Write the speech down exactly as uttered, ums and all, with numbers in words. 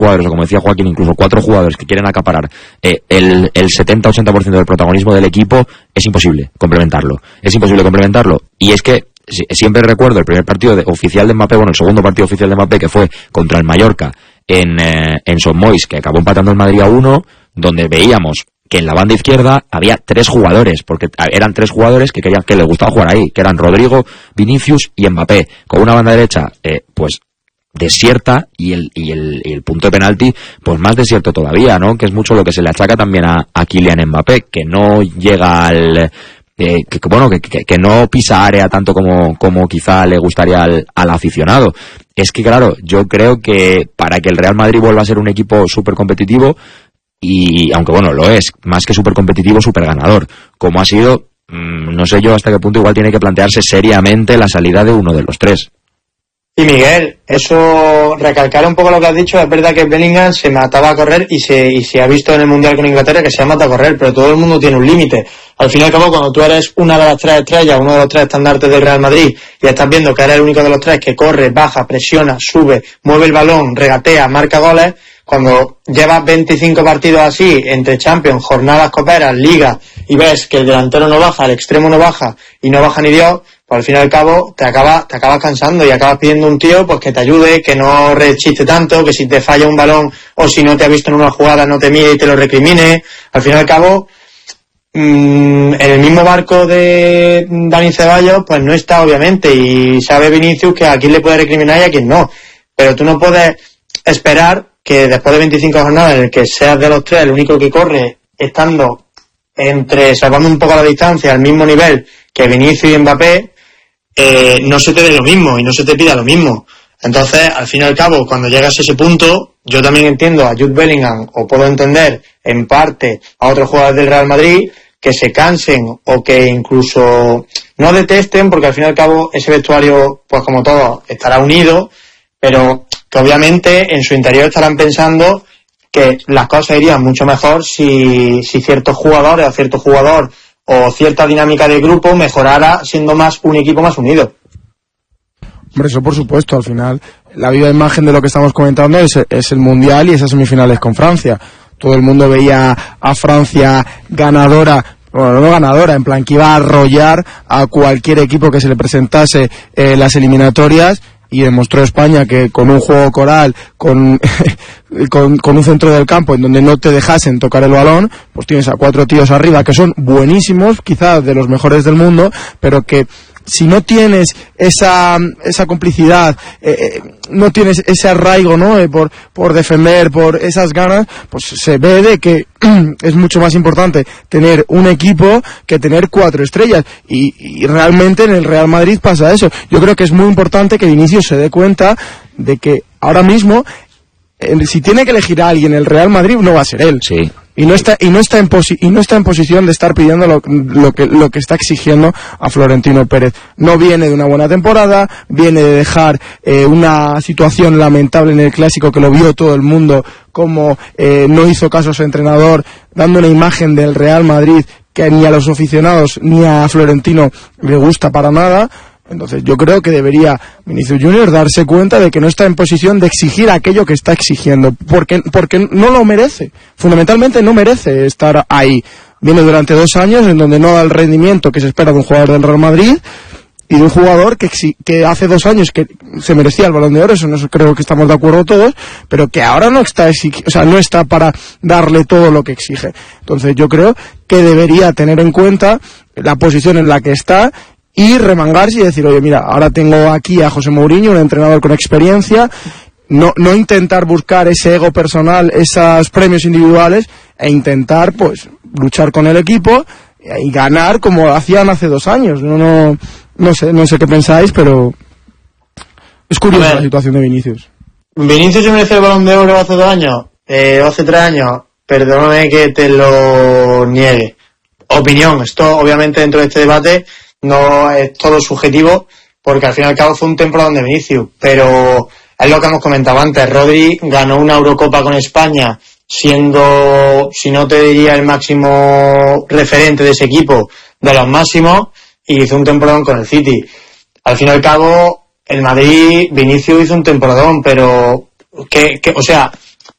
jugadores, o como decía Joaquín, incluso cuatro jugadores que quieren acaparar eh, el, el setenta a ochenta por ciento del protagonismo del equipo, es imposible complementarlo. Es imposible complementarlo. Y es que siempre recuerdo el primer partido de, oficial de Mbappé, bueno, el segundo partido oficial de Mbappé, que fue contra el Mallorca en, eh, en Son Moix, que acabó empatando el Madrid a uno, donde veíamos que en la banda izquierda había tres jugadores, porque eran tres jugadores que querían, que les gustaba jugar ahí, que eran Rodrigo, Vinicius y Mbappé, con una banda derecha, eh, pues desierta, y el, y el y el punto de penalti pues más desierto todavía, ¿no? Que es mucho lo que se le achaca también a, a Kylian Mbappé, que no llega al eh, que, que bueno que, que, que no pisa área tanto como, como quizá le gustaría al, al aficionado. Es que claro, yo creo que para que el Real Madrid vuelva a ser un equipo súper competitivo, y aunque bueno, lo es, más que súper competitivo, súper ganador, como ha sido, mmm, no sé yo hasta qué punto igual tiene que plantearse seriamente la salida de uno de los tres. Y Miguel, eso, recalcar un poco lo que has dicho, es verdad que Bellingham se mataba a correr y se, y se ha visto en el Mundial con Inglaterra que se ha matado a correr, pero todo el mundo tiene un límite. Al fin y al cabo, cuando tú eres una de las tres estrellas, uno de los tres estandartes del Real Madrid, y estás viendo que eres el único de los tres que corre, baja, presiona, sube, mueve el balón, regatea, marca goles, cuando llevas veinticinco partidos así, entre Champions, jornadas coperas, Liga, y ves que el delantero no baja, el extremo no baja, y no baja ni Dios, pues al fin y al cabo te acabas, te acabas cansando y acabas pidiendo un tío pues que te ayude, que no rechiste tanto, que si te falla un balón o si no te ha visto en una jugada no te mire y te lo recrimine. Al fin y al cabo, mmm, en el mismo barco de Dani Ceballos, pues no está obviamente, y sabe Vinicius que a quién le puede recriminar y a quién no. Pero tú no puedes esperar que después de veinticinco jornadas en el que seas de los tres el único que corre, estando entre, salvando un poco la distancia, al mismo nivel que Vinicius y Mbappé, eh, no se te dé lo mismo y no se te pida lo mismo. Entonces, al fin y al cabo, cuando llegas a ese punto, yo también entiendo a Jude Bellingham, o puedo entender en parte a otros jugadores del Real Madrid, que se cansen o que incluso no detesten, porque al fin y al cabo ese vestuario, pues como todo, estará unido, pero que obviamente en su interior estarán pensando que las cosas irían mucho mejor si, si ciertos jugadores o cierto jugador o cierta dinámica de grupo mejorara siendo más un equipo más unido. Hombre, eso por supuesto, al final la viva imagen de lo que estamos comentando es, es el Mundial y esas semifinales con Francia. Todo el mundo veía a Francia ganadora, bueno, no ganadora, en plan que iba a arrollar a cualquier equipo que se le presentase en las eliminatorias, y demostró España que con un juego coral, con, con, con un centro del campo en donde no te dejasen tocar el balón, pues tienes a cuatro tíos arriba que son buenísimos, quizás de los mejores del mundo, pero que si no tienes esa esa complicidad, eh, no tienes ese arraigo, ¿no? Eh, por por defender, por esas ganas, pues se ve de que es mucho más importante tener un equipo que tener cuatro estrellas, y, y realmente en el Real Madrid pasa eso. Yo creo que es muy importante que Vinicius se dé cuenta de que ahora mismo, eh, si tiene que elegir a alguien el Real Madrid, no va a ser él. Sí. Y no está y no está en posi- y no está en posición de estar pidiendo lo, lo que lo que está exigiendo a Florentino Pérez. No viene de una buena temporada, viene de dejar eh, una situación lamentable en el Clásico que lo vio todo el mundo, como eh, no hizo caso a su entrenador, dando una imagen del Real Madrid que ni a los aficionados ni a Florentino le gusta para nada. Entonces yo creo que debería Vinicius Junior darse cuenta de que no está en posición de exigir aquello que está exigiendo, porque, porque no lo merece, fundamentalmente no merece estar ahí. Viene durante dos años en donde no da el rendimiento que se espera de un jugador del Real Madrid, y de un jugador que, que hace dos años que se merecía el Balón de Oro, eso no creo que estamos de acuerdo todos, pero que ahora no está, o sea, no está para darle todo lo que exige. Entonces yo creo que debería tener en cuenta la posición en la que está y remangarse y decir, oye, mira, ahora tengo aquí a José Mourinho, un entrenador con experiencia, no no intentar buscar ese ego personal, esos premios individuales, e intentar, pues, luchar con el equipo y ganar como hacían hace dos años. No no no sé, no sé qué pensáis, pero es curiosa la situación de Vinicius. ¿Vinicius se merece el Balón de Oro hace dos años? Eh, hace tres años, perdóname que te lo niegue. Opinión, esto obviamente dentro de este debate no es todo subjetivo, porque al fin y al cabo fue un temporadón de Vinicius, pero es lo que hemos comentado antes. Rodri ganó una Eurocopa con España siendo, si no te diría el máximo referente de ese equipo, de los máximos, y hizo un temporadón con el City. Al fin y al cabo, el Madrid, Vinicius hizo un temporadón, pero que, que o sea,